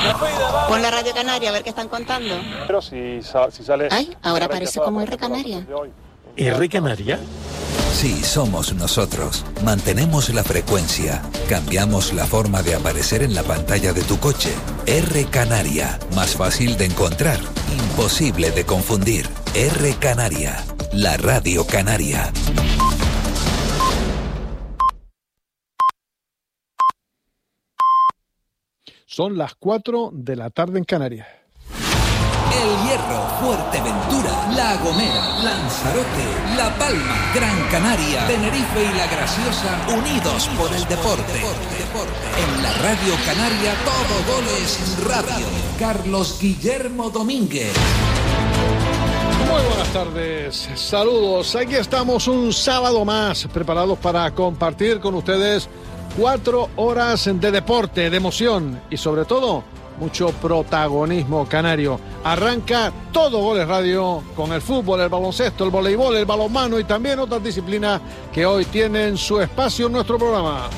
Pon la Radio Canaria a ver qué están contando. Pero si sale... Ay, ahora parece como R Canaria. ¿R Canaria? Sí, somos nosotros. Mantenemos la frecuencia. Cambiamos la forma de aparecer en la pantalla de tu coche. R Canaria. Más fácil de encontrar. Imposible de confundir. R Canaria. La Radio Canaria. Son las 4 de la tarde en Canarias. El Hierro, Fuerteventura, La Gomera, Lanzarote, La Palma, Gran Canaria, Tenerife y La Graciosa, unidos por el deporte. En la Radio Canaria, todo goles radio. Carlos Guillermo Domínguez. Muy buenas tardes, saludos. Aquí estamos un sábado más, preparados para compartir con ustedes 4 horas de deporte, de emoción y sobre todo mucho protagonismo canario. Arranca Todo Goles Radio con el fútbol, el baloncesto, el voleibol, el balonmano y también otras disciplinas que hoy tienen su espacio en nuestro programa.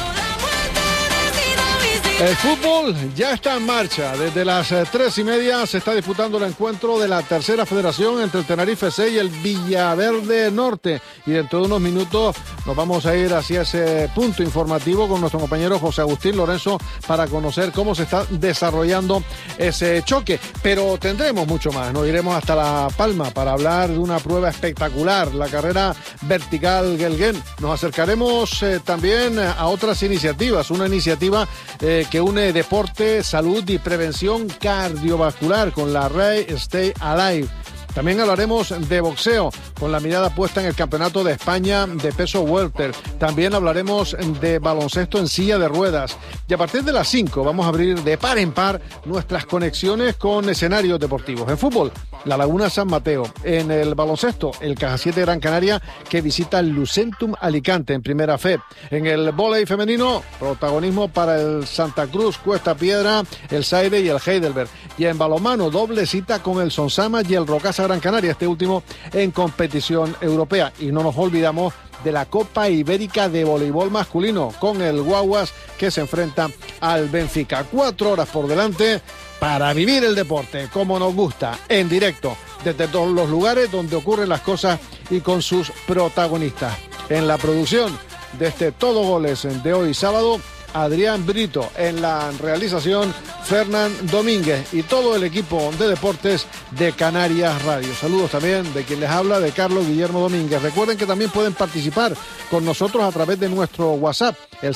El fútbol ya está en marcha. Desde las 3:30 se está disputando el encuentro de la tercera federación entre el Tenerife C y el Villaverde Norte. Y dentro de unos minutos nos vamos a ir hacia ese punto informativo con nuestro compañero José Agustín Lorenzo para conocer cómo se está desarrollando ese choque. Pero tendremos mucho más. Nos iremos hasta La Palma para hablar de una prueba espectacular, la carrera vertical Guelguén. Nos acercaremos también a otras iniciativas. Una iniciativa que une deporte, salud y prevención cardiovascular con la Ray Stay Alive. También hablaremos de boxeo, con la mirada puesta en el Campeonato de España de peso welter. También hablaremos de baloncesto en silla de ruedas. Y a partir de las 5 vamos a abrir de par en par nuestras conexiones con escenarios deportivos. En fútbol, la Laguna San Mateo. En el baloncesto, el Caja 7 Gran Canaria, que visita el Lucentum Alicante en Primera Fe. En el vóley femenino, protagonismo para el Santa Cruz Cuesta Piedra, el Saire y el Heidelberg. Y en balonmano, doble cita con el Sonsama y el Rocasa Gran Canaria, este último en competición europea. Y no nos olvidamos de la Copa Ibérica de Voleibol Masculino, con el Guaguas que se enfrenta al Benfica. 4 horas por delante para vivir el deporte como nos gusta, en directo, desde todos los lugares donde ocurren las cosas y con sus protagonistas. En la producción de este Todo Goles de hoy sábado, Adrián Brito. En la realización, Fernán Domínguez y todo el equipo de deportes de Canarias Radio. Saludos también de quien les habla, de Carlos Guillermo Domínguez. Recuerden que también pueden participar con nosotros a través de nuestro WhatsApp, el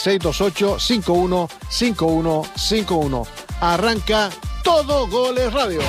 628-515151. Arranca Todo Goles Radio.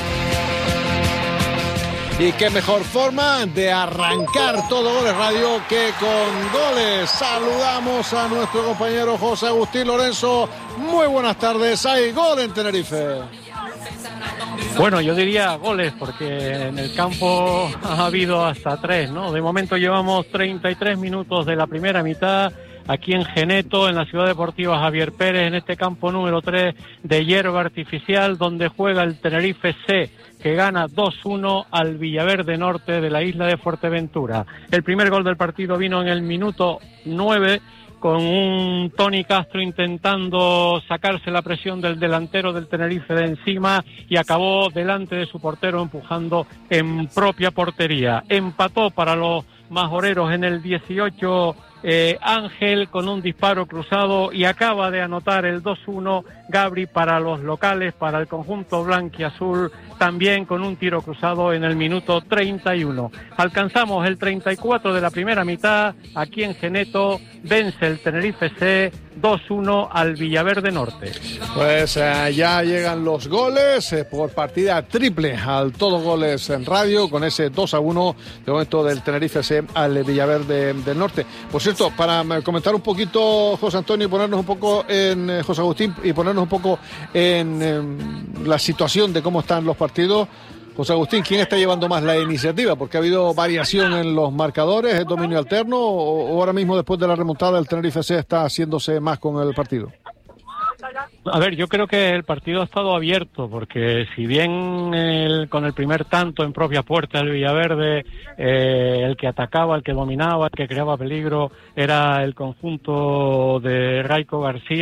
Y qué mejor forma de arrancar Todo Goles Radio que con goles. Saludamos a nuestro compañero José Agustín Lorenzo. Muy buenas tardes. Hay gol en Tenerife. Bueno, yo diría goles porque en el campo ha habido hasta 3, ¿no? De momento llevamos 33 minutos de la primera mitad aquí en Geneto, en la Ciudad Deportiva Javier Pérez, en este campo número 3 de hierba artificial, donde juega el Tenerife C, que gana 2-1 al Villaverde Norte de la isla de Fuerteventura. El primer gol del partido vino en el minuto 9, con un Tony Castro intentando sacarse la presión del delantero del Tenerife de encima y acabó delante de su portero empujando en propia portería. Empató para los majoreros en el 18 Ángel con un disparo cruzado y acaba de anotar el 2-1 Gabri para los locales, para el conjunto blanquiazul, también con un tiro cruzado en el minuto 31. Alcanzamos el 34 de la primera mitad, aquí en Geneto, vence el Tenerife C 2-1 al Villaverde Norte. Pues ya llegan los goles por partida triple al Todo Goles en Radio, con ese 2-1 de momento del Tenerife C al Villaverde del Norte. Por cierto, para comentar un poquito, José Antonio, y ponernos un poco en José Agustín, y ponernos un poco en la situación de cómo están los partidos. José Agustín, ¿quién está llevando más la iniciativa? Porque ha habido variación en los marcadores, ¿es dominio alterno o ahora mismo después de la remontada el Tenerife C está haciéndose más con el partido? A ver, yo creo que el partido ha estado abierto, porque si bien con el primer tanto en propia puerta el Villaverde, el que atacaba, el que dominaba, el que creaba peligro era el conjunto de Raico García,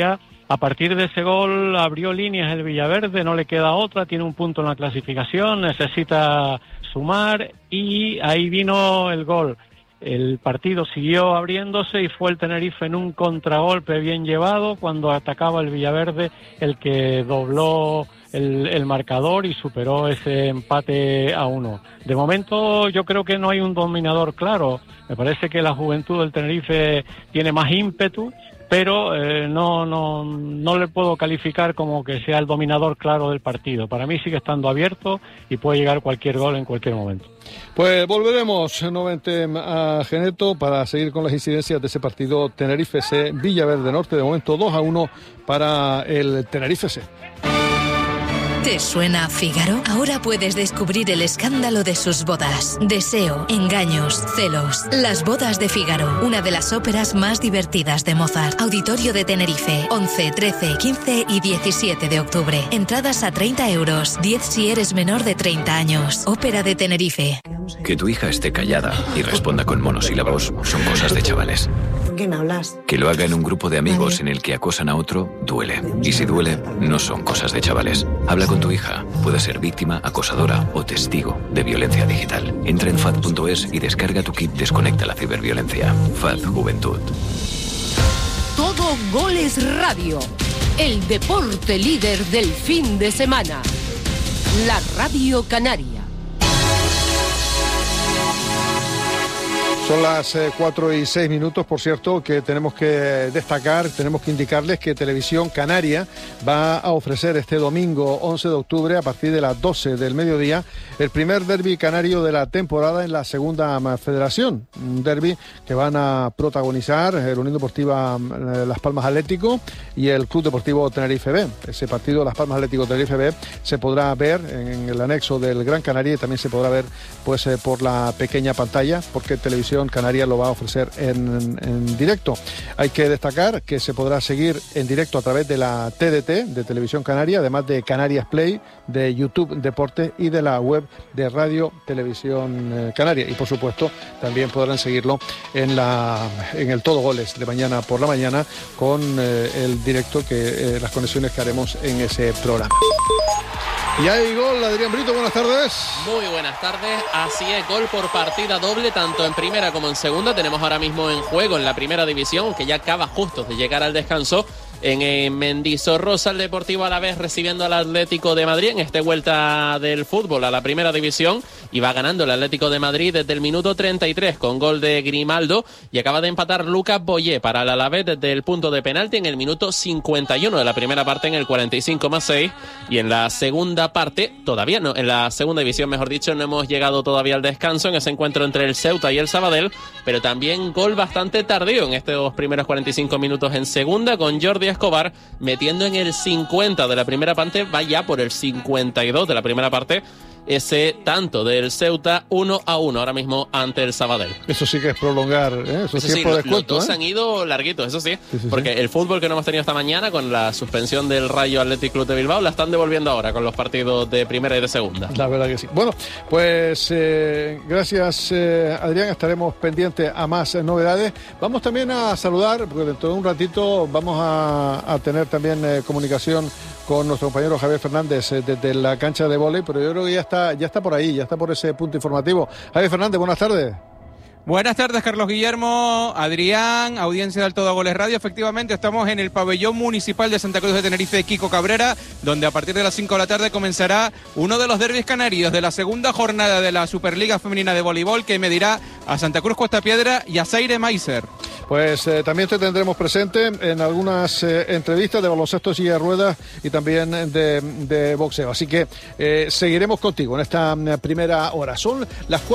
A partir de ese gol abrió líneas el Villaverde, no le queda otra, tiene un punto en la clasificación, necesita sumar y ahí vino el gol. El partido siguió abriéndose y fue el Tenerife en un contragolpe bien llevado cuando atacaba el Villaverde el que dobló el marcador y superó ese empate a 1. De momento yo creo que no hay un dominador claro. Me parece que la juventud del Tenerife tiene más ímpetu, pero no le puedo calificar como que sea el dominador claro del partido. Para mí sigue estando abierto y puede llegar cualquier gol en cualquier momento. Pues volveremos nuevamente a Geneto para seguir con las incidencias de ese partido Tenerife C Villaverde Norte. De momento 2-1 para el Tenerife C. ¿Te suena Fígaro? Ahora puedes descubrir el escándalo de sus bodas. Deseo, engaños, celos. Las bodas de Fígaro, una de las óperas más divertidas de Mozart. Auditorio de Tenerife, 11, 13, 15 y 17 de octubre. Entradas a 30 euros, 10 si eres menor de 30 años. Ópera de Tenerife. Que tu hija esté callada y responda con monosílabos son cosas de chavales. ¿Con quién hablas? Que lo haga en un grupo de amigos en el que acosan a otro, duele. Y si duele, no son cosas de chavales. Habla con tu hija. Puede ser víctima, acosadora o testigo de violencia digital. Entra en FAD.es y descarga tu kit Desconecta la ciberviolencia. FAD Juventud. Todo Goles Radio. El deporte líder del fin de semana. La Radio Canaria. Son las 4:06, por cierto, que tenemos que destacar, tenemos que indicarles que Televisión Canaria va a ofrecer este domingo 11 de octubre a partir de las 12 del mediodía el primer derbi canario de la temporada en la segunda federación. Un derbi que van a protagonizar el Unión Deportiva Las Palmas Atlético y el Club Deportivo Tenerife B. Ese partido, Las Palmas Atlético Tenerife B, se podrá ver en el anexo del Gran Canaria y también se podrá ver pues por la pequeña pantalla, porque Televisión Canaria lo va a ofrecer en directo. Hay que destacar que se podrá seguir en directo a través de la TDT de Televisión Canaria, además de Canarias Play, de YouTube Deporte y de la web de Radio Televisión Canaria. Y por supuesto también podrán seguirlo en el Todo Goles de mañana por la mañana con el directo, las conexiones que haremos en ese programa. Y hay gol, Adrián Brito, buenas tardes. Muy buenas tardes, así es, gol por partida doble, tanto en primera como en segunda. Tenemos ahora mismo en juego en la primera división, que ya acaba justo de llegar al descanso, en Mendizorroza, el Deportivo Alavés recibiendo al Atlético de Madrid en esta vuelta del fútbol a la primera división, y va ganando el Atlético de Madrid desde el minuto 33 con gol de Grimaldo, y acaba de empatar Lucas Boyé para el Alavés desde el punto de penalti en el minuto 51 de la primera parte, en el 45+6, y en la segunda parte, todavía no, en la segunda división mejor dicho, no hemos llegado todavía al descanso en ese encuentro entre el Ceuta y el Sabadell, pero también gol bastante tardío en estos primeros 45 minutos en segunda, con Jordi Escobar metiendo en el 50 de la primera parte, va ya por el 52 de la primera parte, ese tanto del Ceuta 1-1 ahora mismo ante el Sabadell. Eso sí que es prolongar, eso es tiempo de descuento. Los dos han ido larguitos, eso sí, porque el fútbol que no hemos tenido esta mañana con la suspensión del Rayo Athletic Club de Bilbao la están devolviendo ahora con los partidos de primera y de segunda. La verdad que sí. Bueno, pues gracias Adrián, estaremos pendientes a más novedades. Vamos también a saludar, porque dentro de un ratito vamos a tener también comunicación con nuestro compañero Javier Fernández desde la cancha de vóley, pero yo creo que ya está por ahí, ya está por ese punto informativo. Javier Fernández, buenas tardes. Buenas tardes, Carlos Guillermo, Adrián, audiencia del Todo Goles Radio. Efectivamente, estamos en el pabellón municipal de Santa Cruz de Tenerife, Kiko Cabrera, donde a partir de las 5 de la tarde comenzará uno de los derbis canarios de la segunda jornada de la Superliga Femenina de Voleibol, que medirá a Santa Cruz Costa Piedra y a Zaire Meiser. Pues también te tendremos presente en algunas entrevistas de baloncesto, silla de ruedas y también de boxeo. Así que seguiremos contigo en esta primera hora. Son las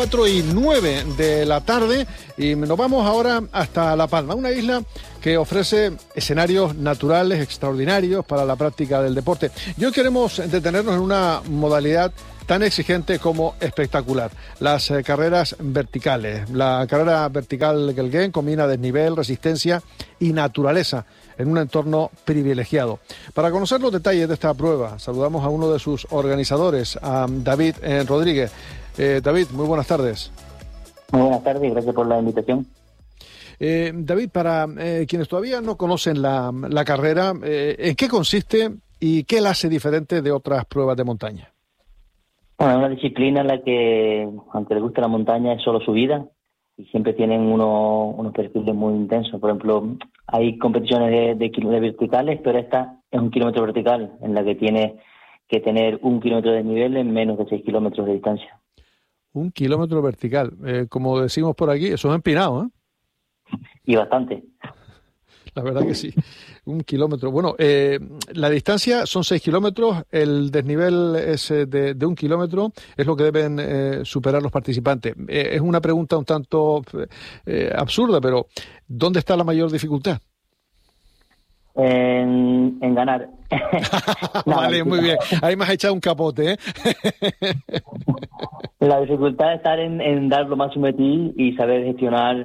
4:09 de la tarde y nos vamos ahora hasta La Palma, una isla que ofrece escenarios naturales extraordinarios para la práctica del deporte. Y hoy queremos detenernos en una modalidad tan exigente como espectacular: las carreras verticales. La carrera vertical Guelguén combina desnivel, resistencia y naturaleza en un entorno privilegiado. Para conocer los detalles de esta prueba, saludamos a uno de sus organizadores, a David Rodríguez. David, muy buenas tardes. Muy buenas tardes y gracias por la invitación. David, para quienes todavía no conocen la carrera, ¿en qué consiste y qué la hace diferente de otras pruebas de montaña? Bueno, es una disciplina en la que, aunque les guste la montaña, es solo subida y siempre tienen unos perfiles muy intensos. Por ejemplo, hay competiciones de verticales, pero esta es 1 kilómetro vertical, en la que tiene que tener 1 kilómetro de desnivel en menos de 6 kilómetros de distancia. 1 kilómetro vertical. Como decimos por aquí, eso es empinado, ¿eh? Y bastante. La verdad que sí. 1 kilómetro. Bueno, la distancia son 6 kilómetros, el desnivel es de 1 kilómetro, es lo que deben superar los participantes. Es una pregunta un tanto absurda, pero ¿dónde está la mayor dificultad? En ganar. Vale, muy bien. Ahí me has echado un capote, ¿eh? La dificultad es estar en dar lo máximo de ti y saber gestionar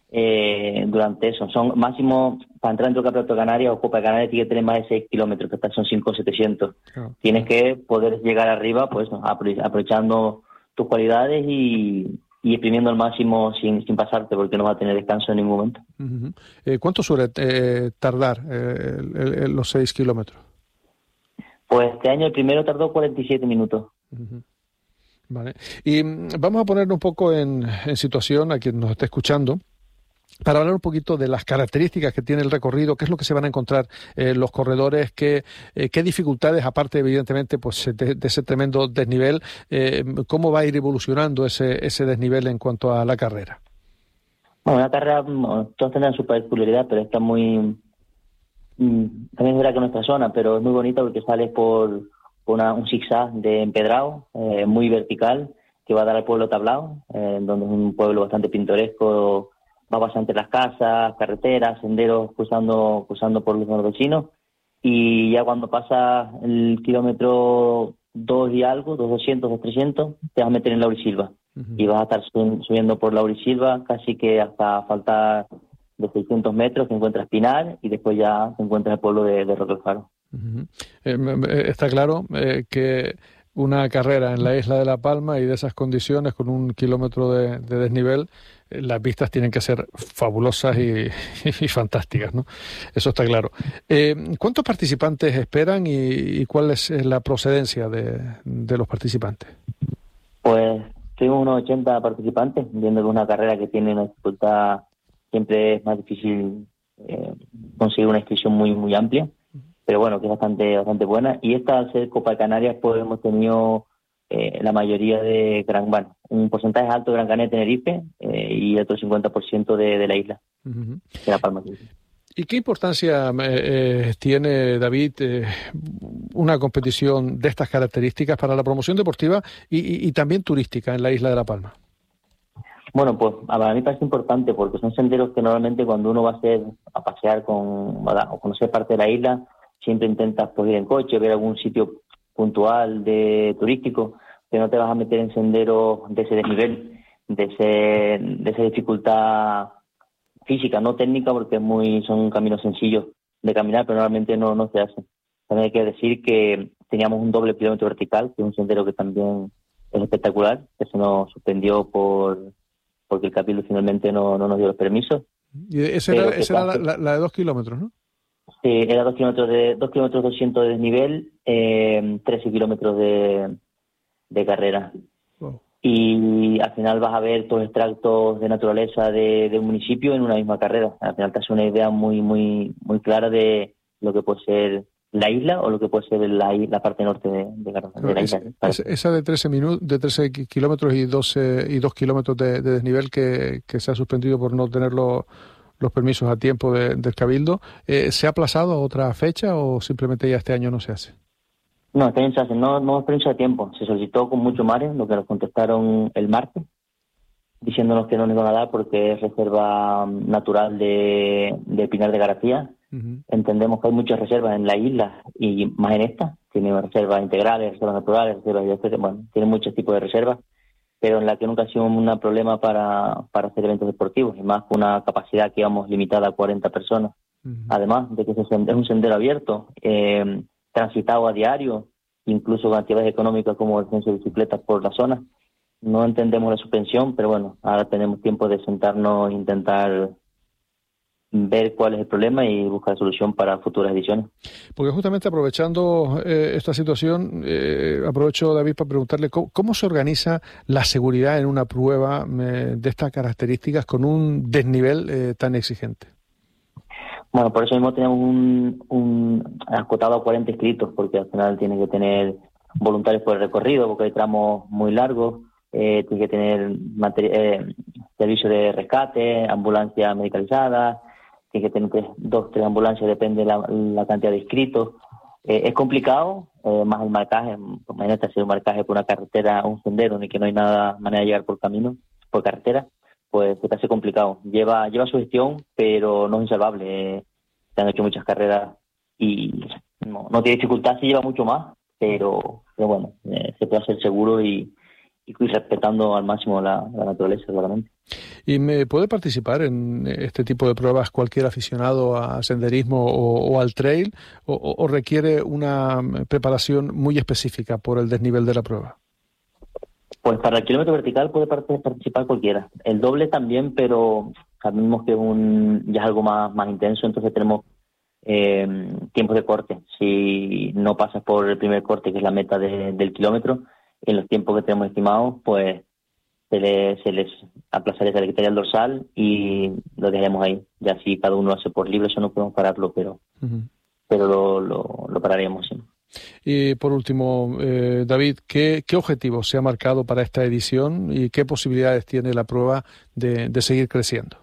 durante eso. Son máximo, para entrar dentro del Campeonato de Canarias o Copa de Canarias, tiene que tener más de 6 kilómetros, que son 5.700. Oh. Tienes que poder llegar arriba, pues aprovechando tus cualidades y exprimiendo al máximo sin pasarte, porque no vas a tener descanso en ningún momento. Uh-huh. ¿Cuánto suele tardar los 6 kilómetros? Pues este año el primero tardó 47 minutos. Uh-huh. Vale. Y vamos a ponernos un poco en situación a quien nos está escuchando, para hablar un poquito de las características que tiene el recorrido, qué es lo que se van a encontrar los corredores, qué dificultades, aparte evidentemente pues de ese tremendo desnivel, cómo va a ir evolucionando ese desnivel en cuanto a la carrera. Bueno, la carrera, todos tendrán su particularidad, pero está muy... también es verdad que nuestra zona, pero es muy bonita porque sales por un zigzag de empedrado, muy vertical, que va a dar al pueblo Tablao, donde es un pueblo bastante pintoresco. Va a pasar entre las casas, carreteras, senderos, cruzando por los vecinos, y ya cuando pasa el kilómetro 2 y algo, 200, 200, te vas a meter en Laurisilva. Uh-huh. Y vas a estar subiendo por Laurisilva casi que hasta faltar de 600 metros, que encuentras Pinar, y después ya te encuentras el pueblo de Roque el Faro. Uh-huh. Está claro que una carrera en la isla de La Palma y de esas condiciones, con 1 kilómetro de desnivel, las vistas tienen que ser fabulosas y fantásticas, ¿no? Eso está claro. ¿Cuántos participantes esperan y cuál es la procedencia de los participantes? Pues tenemos unos 80 participantes, viendo que es una carrera que tiene una dificultad, siempre es más difícil conseguir una inscripción muy, muy amplia, pero bueno, que es bastante buena. Y esta, al ser Copa de Canarias, pues hemos tenido la mayoría de un porcentaje alto de Gran Canaria, Tenerife, y otro 50% de la isla, uh-huh, de La Palma. ¿Y qué importancia tiene, David, una competición de estas características para la promoción deportiva y también turística en la isla de La Palma? Bueno, pues para mí parece importante, porque son senderos que normalmente cuando uno va a pasear o conocer parte de la isla, siempre intentas pues, ir en coche, ver algún sitio puntual turístico, que no te vas a meter en senderos de ese desnivel, de esa dificultad física, no técnica, porque son caminos sencillos de caminar, pero normalmente no se hacen. También hay que decir que teníamos un doble kilómetro vertical, que es un sendero que también es espectacular, que se nos suspendió porque el Cabildo finalmente no nos dio los permisos. Y esa era la de 2 kilómetros, ¿no? Sí, era 2 kilómetros 200 de desnivel, 13 kilómetros de carrera. Wow. Y al final vas a ver todos extractos de naturaleza de un municipio en una misma carrera. Al final te hace una idea muy, muy, muy clara de lo que puede ser la isla o lo que puede ser la parte norte de la isla. Esa de 13 kilómetros y 2 kilómetros de desnivel que se ha suspendido por no tener los permisos a tiempo del Cabildo, ¿se ha aplazado a otra fecha o simplemente ya este año no se hace? No, este año se hace, no es permiso a tiempo. Se solicitó con mucho margen, lo que nos contestaron el martes, diciéndonos que no nos iban a dar porque es reserva natural de Pinar de García. Uh-huh. Entendemos que hay muchas reservas en la isla y más en esta. Tiene reservas integrales, reservas naturales, tiene muchos tipos de reservas, pero en la que nunca ha sido un problema para hacer eventos deportivos, y más con una capacidad que íbamos limitada a 40 personas. Uh-huh. Además de que es un sendero abierto, transitado a diario, incluso con actividades económicas como el censo de bicicletas por la zona. No entendemos la suspensión, pero bueno, ahora tenemos tiempo de sentarnos e intentar ver cuál es el problema y buscar solución para futuras ediciones. Porque justamente aprovechando esta situación, aprovecho, David, para preguntarle cómo se organiza la seguridad en una prueba de estas características con un desnivel tan exigente. Bueno, por eso mismo tenemos un acotado a 40 inscritos, porque al final tiene que tener voluntarios por el recorrido, porque hay tramos muy largos, tiene que tener servicio de rescate, ambulancia medicalizada, tiene que tener 2 o 3 ambulancias, depende de la cantidad de inscritos. Es complicado, más el marcaje. Imagínate hacer un marcaje por una carretera, un sendero en el que no hay manera de llegar por carretera, pues se te hace complicado. Lleva su gestión, pero no es insalvable. Se han hecho muchas carreras y no tiene dificultad, sí lleva mucho más, pero bueno, se puede hacer seguro y respetando al máximo la naturaleza, claramente. ¿Y me puede participar en este tipo de pruebas cualquier aficionado a senderismo o al trail, o requiere una preparación muy específica por el desnivel de la prueba? Pues para el kilómetro vertical puede participar cualquiera. El doble también, pero sabemos que ya es algo más intenso, entonces tenemos tiempos de corte. Si no pasas por el primer corte, que es la meta del kilómetro, en los tiempos que tenemos estimados, pues se les aplazaría, se le quitaría el dorsal y lo dejaremos ahí. Ya si cada uno hace por libre, eso no podemos pararlo, pero lo pararíamos, sí. Y por último, David, ¿qué objetivos se ha marcado para esta edición y qué posibilidades tiene la prueba de seguir creciendo?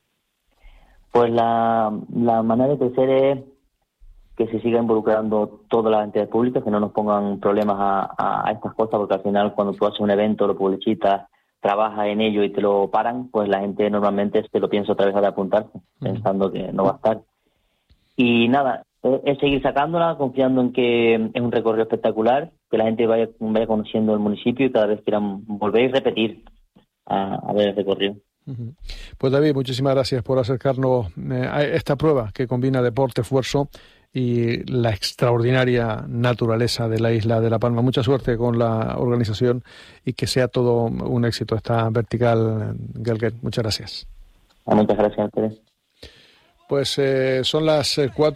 Pues la manera de crecer es que se siga involucrando todas las entidades públicas, que no nos pongan problemas a estas cosas, porque al final cuando tú haces un evento, lo publicitas, trabajas en ello y te lo paran, pues la gente normalmente te lo piensa otra vez de apuntarse, pensando que no va a estar. Y nada, es seguir sacándola, confiando en que es un recorrido espectacular, que la gente vaya conociendo el municipio y cada vez quieran volver y repetir a ver el recorrido. Pues David, muchísimas gracias por acercarnos a esta prueba que combina deporte, esfuerzo y la extraordinaria naturaleza de la isla de La Palma. Mucha suerte con la organización y que sea todo un éxito esta vertical, Gelget. Muchas gracias. Muchas gracias a ustedes. Pues son las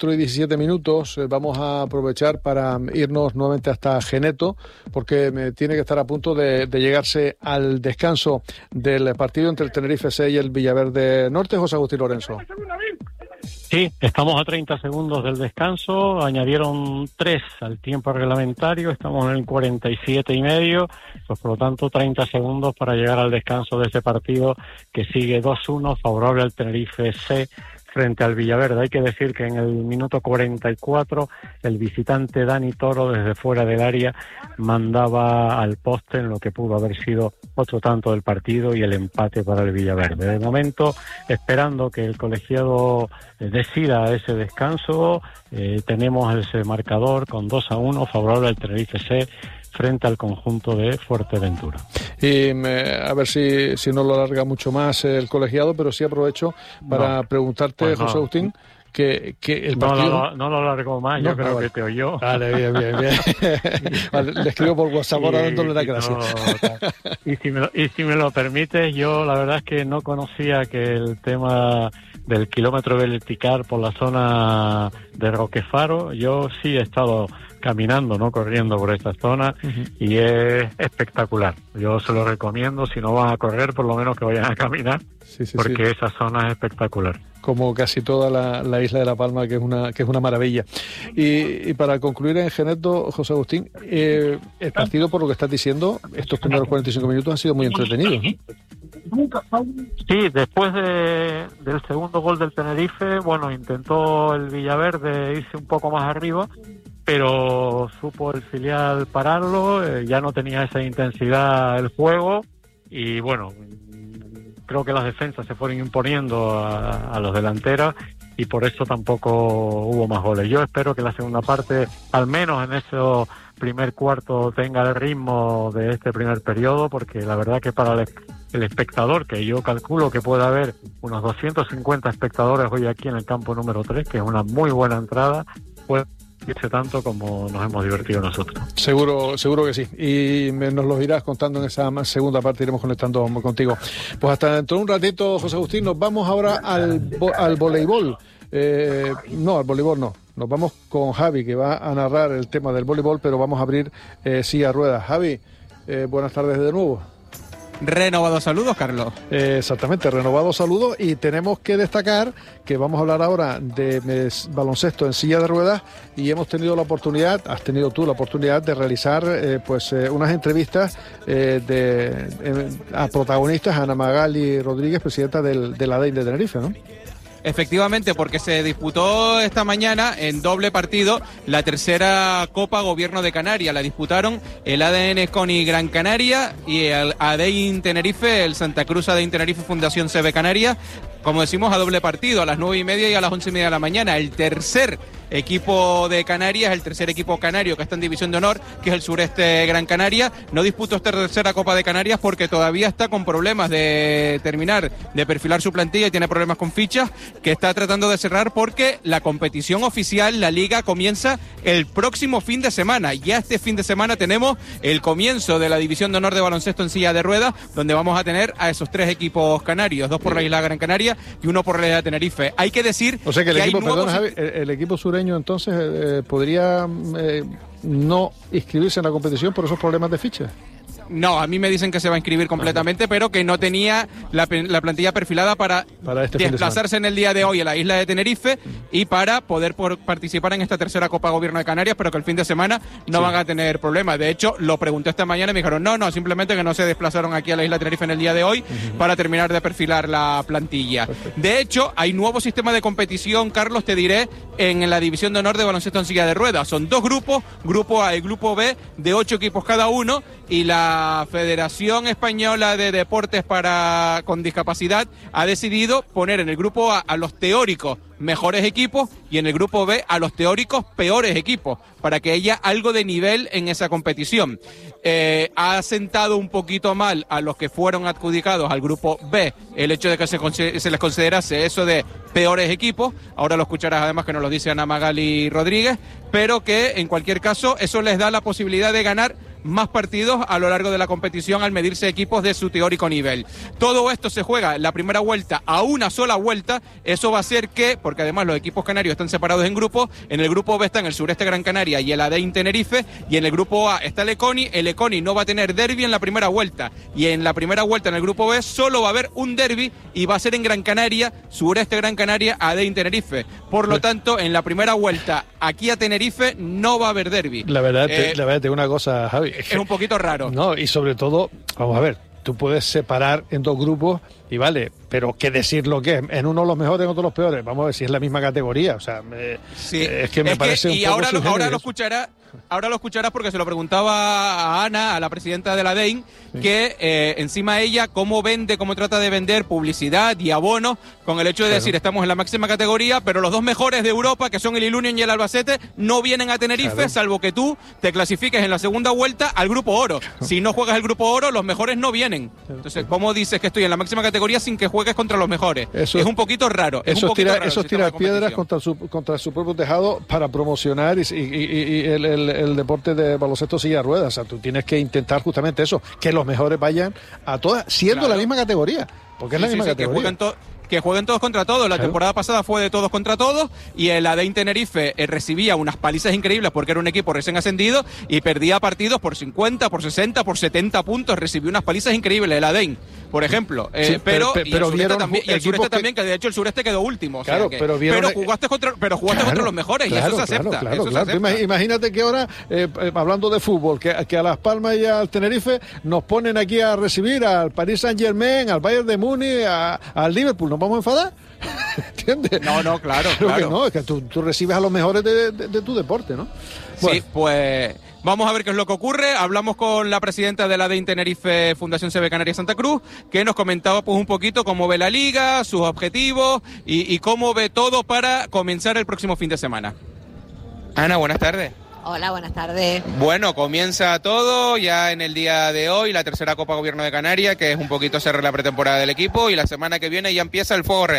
4:17. Vamos a aprovechar para irnos nuevamente hasta Geneto, porque tiene que estar a punto de llegarse al descanso del partido entre el Tenerife C y el Villaverde Norte. José Agustín Lorenzo. Sí, estamos a 30 segundos del descanso, añadieron 3 al tiempo reglamentario, estamos en el 47,5, pues por lo tanto 30 segundos para llegar al descanso de este partido que sigue 2-1 favorable al Tenerife C frente al Villaverde. Hay que decir que en el minuto 44 el visitante Dani Toro desde fuera del área mandaba al poste en lo que pudo haber sido otro tanto del partido y el empate para el Villaverde. De momento, esperando que el colegiado decida ese descanso, tenemos ese marcador con 2-1 favorable al Tenerife C frente al conjunto de Fuerteventura. Y a ver si no lo alarga mucho más el colegiado, pero sí aprovecho para preguntarte, pues José Agustín, que el partido... No lo alargó más, yo creo que te oyó. Vale, bien. Vale, le escribo por WhatsApp ahora dándole las gracias. Y si me lo permites, yo la verdad es que no conocía que el tema del kilómetro vertical por la zona de Roquefaro, yo sí he estado caminando, no corriendo por esta zona, y es espectacular. Yo se lo recomiendo, si no van a correr, por lo menos que vayan a caminar, porque esa zona es espectacular. Como casi toda la isla de La Palma, que es una maravilla. Y para concluir en Geneto, José Agustín, el partido, por lo que estás diciendo, estos primeros 45 minutos han sido muy entretenidos, ¿no? Sí, después del segundo gol del Tenerife, bueno, intentó el Villaverde irse un poco más arriba, pero supo el filial pararlo, ya no tenía esa intensidad el juego y bueno, creo que las defensas se fueron imponiendo a los delanteros y por eso tampoco hubo más goles. Yo espero que la segunda parte, al menos en ese primer cuarto, tenga el ritmo de este primer periodo, porque la verdad que para el espectador, que yo calculo que puede haber unos 250 espectadores hoy aquí en el campo número 3, que es una muy buena entrada, pues divertirse tanto como nos hemos divertido nosotros. Seguro que sí. Y nos los irás contando en esa segunda parte, iremos conectando contigo. Pues hasta dentro de un ratito, José Agustín, nos vamos ahora al voleibol. No, al voleibol no. Nos vamos con Javi, que va a narrar el tema del voleibol, pero vamos a abrir silla de ruedas. Javi, buenas tardes de nuevo. Renovados saludos, Carlos. Exactamente, renovados saludos, y tenemos que destacar que vamos a hablar ahora de baloncesto en silla de ruedas, y hemos tenido la oportunidad, has tenido tú la oportunidad de realizar unas entrevistas a protagonistas, a Ana Magali Rodríguez, presidenta de la ADEIN de Tenerife, ¿no? Efectivamente, porque se disputó esta mañana en doble partido la tercera Copa Gobierno de Canarias. La disputaron el ADN CONI Gran Canaria y el ADEIN Tenerife, el Santa Cruz ADEIN Tenerife Fundación CB Canarias. Como decimos, a doble partido, a las 9:30 y a las 11:30 de la mañana. El tercer equipo de Canarias, el tercer equipo canario que está en División de Honor, que es el Sureste Gran Canaria, no disputó esta tercera Copa de Canarias porque todavía está con problemas de terminar de perfilar su plantilla y tiene problemas con fichas que está tratando de cerrar, porque la competición oficial, la liga, comienza el próximo fin de semana. Ya este fin de semana tenemos el comienzo de la División de Honor de baloncesto en silla de ruedas, donde vamos a tener a esos tres equipos canarios, dos por la isla Gran Canaria y uno por la isla de Tenerife. Hay que decir, o sea que el equipo, perdón, Javi, el equipo sureño entonces podría no inscribirse en la competición por esos problemas de ficha. No, a mí me dicen que se va a inscribir completamente, pero que no tenía la plantilla perfilada para desplazarse en el día de hoy a la isla de Tenerife y para poder participar en esta tercera Copa Gobierno de Canarias, pero que el fin de semana no van a tener problemas. De hecho, lo pregunté esta mañana y me dijeron, no, simplemente que no se desplazaron aquí a la isla de Tenerife en el día de hoy para terminar de perfilar la plantilla. Perfecto. De hecho, hay nuevo sistema de competición, Carlos, te diré, en la División de Honor de baloncesto en silla de ruedas. Son dos grupos, grupo A y grupo B, de 8 equipos cada uno, y la Federación Española de Deportes con Discapacidad ha decidido poner en el grupo A a los teóricos mejores equipos y en el grupo B a los teóricos peores equipos, para que haya algo de nivel en esa competición. Ha sentado un poquito mal a los que fueron adjudicados al grupo B el hecho de que se les considerase eso de peores equipos. Ahora lo escucharás además que nos lo dice Ana Magali Rodríguez, pero que en cualquier caso eso les da la posibilidad de ganar más partidos a lo largo de la competición al medirse equipos de su teórico nivel. Todo esto se juega la primera vuelta a una sola vuelta. Eso va a hacer que, porque además los equipos canarios están separados en grupos, en el grupo B están el Sureste Gran Canaria y el ADEIN Tenerife, y en el grupo A está el ECONI no va a tener derbi en la primera vuelta, y en la primera vuelta en el grupo B solo va a haber un derbi y va a ser en Gran Canaria, Sureste Gran Canaria, ADEIN Tenerife. Por lo tanto, en la primera vuelta aquí a Tenerife no va a haber derbi. La verdad es una cosa, Javi. Es un poquito raro. No, y sobre todo, vamos a ver, tú puedes separar en dos grupos y vale, pero ¿qué decir lo que es? En uno los mejores, en otro los peores. Vamos a ver si es la misma categoría. O sea, es que me parece un poco y ahora lo escucharás porque se lo preguntaba a Ana, a la presidenta de la ADEIN, que encima ella cómo trata de vender publicidad y abonos con el hecho de decir estamos en la máxima categoría, pero los dos mejores de Europa, que son el Ilunion y el Albacete, no vienen a Tenerife, salvo que tú te clasifiques en la segunda vuelta al grupo oro. Si no juegas el grupo oro, los mejores no vienen. Entonces, ¿cómo dices que estoy en la máxima categoría sin que juegues contra los mejores? Eso es un poquito raro. Eso es tirar piedras contra su propio tejado para promocionar y el deporte de baloncesto silla de ruedas. O sea, tú tienes que intentar justamente eso, que los mejores vayan a todas, siendo la misma categoría, porque es la misma categoría. Que jueguen todos contra todos. La temporada pasada fue de todos contra todos y el ADEIN Tenerife recibía unas palizas increíbles porque era un equipo recién ascendido y perdía partidos por 50, por 60, por 70 puntos. Recibió unas palizas increíbles el ADEIN, por ejemplo. Pero el Sureste también, que de hecho el Sureste quedó último. Claro, pero jugaste contra los mejores y eso se acepta. Claro. Imagínate que ahora, hablando de fútbol, que a Las Palmas y al Tenerife nos ponen aquí a recibir al Paris Saint-Germain, al Bayern de Múnich, al Liverpool. ¿Nos vamos a enfadar? ¿Entiendes? No, claro. Que no, es que tú recibes a los mejores de tu deporte, ¿no? Bueno. Sí, pues vamos a ver qué es lo que ocurre. Hablamos con la presidenta de la ADEIN Tenerife Fundación CB Canarias Santa Cruz, que nos comentaba pues un poquito cómo ve la liga, sus objetivos y cómo ve todo para comenzar el próximo fin de semana. Ana, buenas tardes. Hola, buenas tardes. Bueno, comienza todo ya en el día de hoy, la tercera Copa Gobierno de Canarias, que es un poquito cerrar la pretemporada del equipo, y la semana que viene ya empieza el fuego real.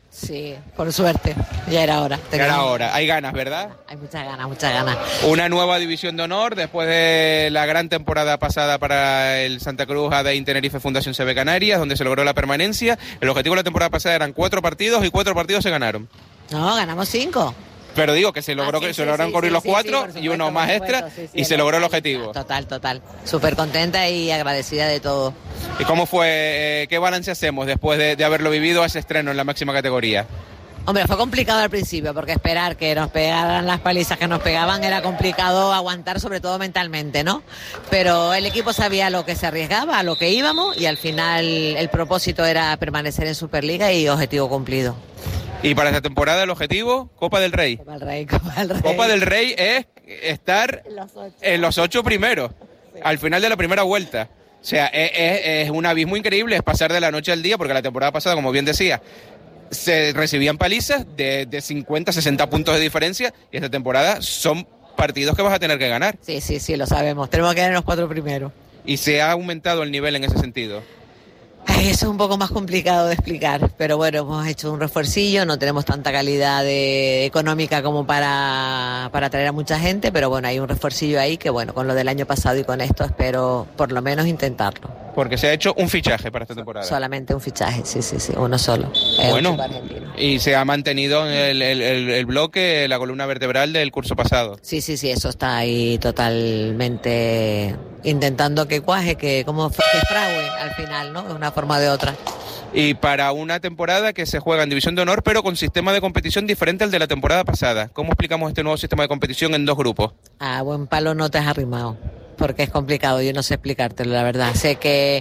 Sí, por suerte, ya era hora. Ya era hora, hay ganas, ¿verdad? Hay muchas ganas, muchas ganas. Una nueva división de honor después de la gran temporada pasada para el Santa Cruz AD Tenerife Fundación CB Canarias, donde se logró la permanencia. El objetivo de la temporada pasada eran 4 partidos y 4 partidos se ganaron. No, ganamos 5. Pero digo que se logró se lograron cubrir los 4 y uno más extra y se logró el objetivo. Total. Súper contenta y agradecida de todo. ¿Y cómo fue? ¿Qué balance hacemos después de haberlo vivido ese estreno en la máxima categoría? Hombre, fue complicado al principio porque esperar que nos pegaran las palizas que nos pegaban era complicado aguantar, sobre todo mentalmente, ¿no? Pero el equipo sabía a lo que se arriesgaba, a lo que íbamos y al final el propósito era permanecer en Superliga y objetivo cumplido. Y para esta temporada el objetivo, Copa del Rey. Copa del Rey. Copa del Rey es estar en los 8 primeros, al final de la primera vuelta. O sea, es un abismo increíble, es pasar de la noche al día, porque la temporada pasada, como bien decía, se recibían palizas de 50, 60 puntos de diferencia, y esta temporada son partidos que vas a tener que ganar. Sí, lo sabemos. Tenemos que ganar los 4 primeros. Y se ha aumentado el nivel en ese sentido. Eso es un poco más complicado de explicar, pero bueno, hemos hecho un refuercillo, no tenemos tanta calidad económica como para traer a mucha gente, pero bueno, hay un refuercillo ahí que bueno, con lo del año pasado y con esto espero por lo menos intentarlo. Porque se ha hecho un fichaje para esta temporada. Solamente un fichaje, sí, uno solo. Bueno, y se ha mantenido el bloque, la columna vertebral del curso pasado. Sí, eso está ahí totalmente intentando que cuaje, que frague al final, ¿no? De una forma o de otra. Y para una temporada que se juega en División de Honor, pero con sistema de competición diferente al de la temporada pasada. ¿Cómo explicamos este nuevo sistema de competición en 2 grupos? A buen palo no te has arrimado, porque es complicado, yo no sé explicártelo, la verdad. Sé que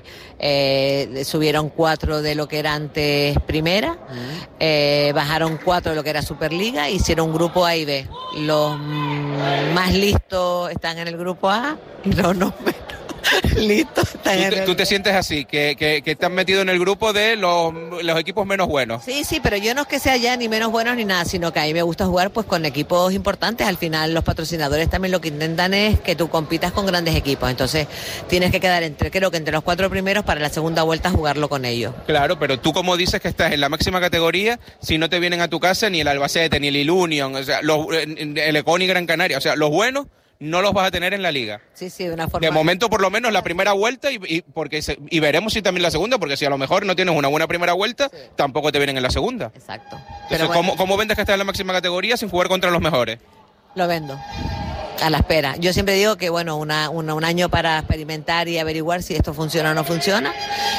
subieron 4 de lo que era antes primera, bajaron 4 de lo que era Superliga, hicieron un grupo A y B. Los más listos están en el grupo A y los no menos listos están en el... ¿Tú te sientes así, que están metido en el grupo de los equipos menos buenos? Sí, pero yo no es que sea ya ni menos buenos ni nada, sino que a mí me gusta jugar pues con equipos importantes. Al final los patrocinadores también lo que intentan es que tú compitas con grandes equipos, entonces tienes que quedar creo que entre los 4 primeros para la segunda vuelta jugarlo con ellos. Claro, pero tú como dices que estás en la máxima categoría, si no te vienen a tu casa ni el Albacete, ni el Ilunion, o sea, el Econ y Gran Canaria, o sea, los buenos no los vas a tener en la liga. Sí, de una forma. De momento, por lo menos, la primera vuelta y veremos si también la segunda, porque si a lo mejor no tienes una buena primera vuelta, tampoco te vienen en la segunda. Exacto. Entonces, bueno, ¿cómo vendes que estás en la máxima categoría sin jugar contra los mejores? Lo vendo. A la espera. Yo siempre digo que, bueno, un año para experimentar y averiguar si esto funciona o no funciona.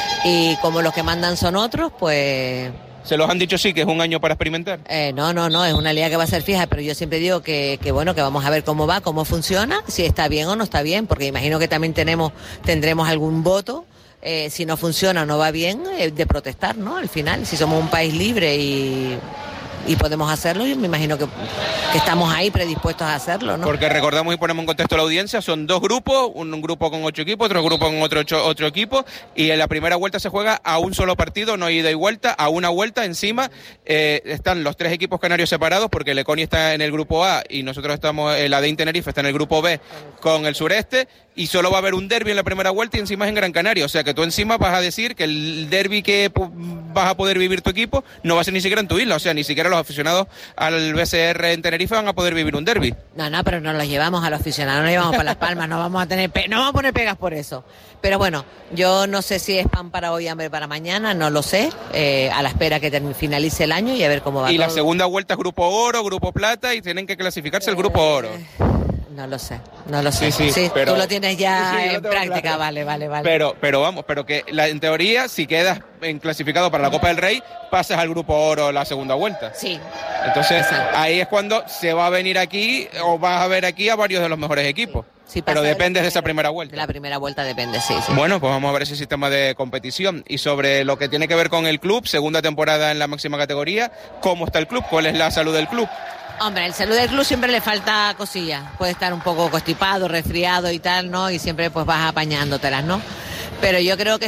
Y como los que mandan son otros, pues... ¿Se los han dicho sí, que es un año para experimentar? No, es una liga que va a ser fija, pero yo siempre digo que bueno, que vamos a ver cómo va, cómo funciona, si está bien o no está bien, porque imagino que también tendremos algún voto, si no funciona o no va bien, de protestar, ¿no? Al final, si somos un país libre y podemos hacerlo, yo me imagino que estamos ahí predispuestos a hacerlo, ¿no? Porque recordamos y ponemos en contexto a la audiencia, son 2 grupos, un grupo con 8 equipos, otro grupo con otro equipo, y en la primera vuelta se juega a un solo partido, no ida y vuelta, a una vuelta. Encima están los 3 equipos canarios separados, porque el Econi está en el grupo A y nosotros estamos, el AD Tenerife está en el grupo B con el sureste, y solo va a haber un derbi en la primera vuelta y encima es en Gran Canaria, o sea que tú encima vas a decir que el derbi que vas a poder vivir tu equipo no va a ser ni siquiera en tu isla, o sea, ni siquiera los aficionados al BCR en Tenerife van a poder vivir un derbi. No, pero nos los llevamos a los aficionados, nos llevamos para Las Palmas, no vamos a poner pegas por eso. Pero bueno, yo no sé si es pan para hoy, hambre para mañana, no lo sé, a la espera que finalice el año y a ver cómo va. Y todo. La segunda vuelta es grupo oro, grupo plata y tienen que clasificarse el grupo oro. No lo sé. Sí, pero, tú lo tienes ya en práctica, claro. Vale. Pero que en teoría, si quedas clasificado para la Copa del Rey, pasas al grupo oro la segunda vuelta. Sí. Entonces, ahí es cuando se va a venir aquí, o vas a ver aquí a varios de los mejores equipos. Sí, pero depende de esa primera vuelta. De la primera vuelta depende, sí. Bueno, pues vamos a ver ese sistema de competición. Y sobre lo que tiene que ver con el club, segunda temporada en la máxima categoría, ¿cómo está el club? ¿Cuál es la salud del club? Hombre, el salud del club siempre le falta cosillas. Puede estar un poco constipado, resfriado y tal, ¿no? Y siempre pues vas apañándotelas, ¿no? Pero yo creo que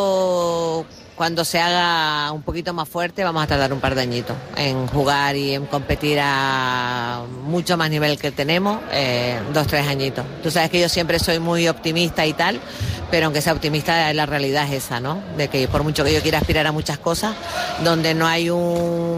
esto, cuando se haga un poquito más fuerte, vamos a tardar un par de añitos en jugar y en competir a mucho más nivel que tenemos, 2-3 añitos. Tú sabes que yo siempre soy muy optimista y tal, pero aunque sea optimista, la realidad es esa, ¿no? De que por mucho que yo quiera aspirar a muchas cosas, donde no hay un